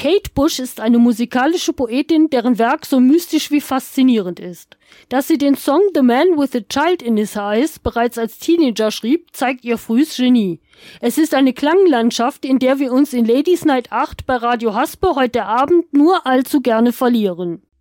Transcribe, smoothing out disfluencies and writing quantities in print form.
Kate Bush ist eine musikalische Poetin, deren Werk so mystisch wie faszinierend ist. Dass sie den Song The Man with a Child in His Eyes bereits als Teenager schrieb, zeigt ihr frühes Genie. Es ist eine Klanglandschaft, in der wir uns in Ladies Night 8 bei Radio Haspe heute Abend nur allzu gerne verlieren.